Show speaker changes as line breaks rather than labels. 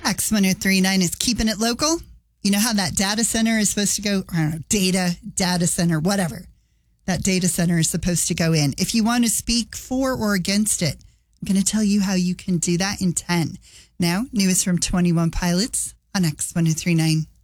X1039 is keeping it local. You know how that data center is supposed to go? I don't know, data center, whatever. That data center is supposed to go in. If you want to speak for or against it, I'm going to tell you how you can do that in 10. Now, newest from 21 Pilots on X1039.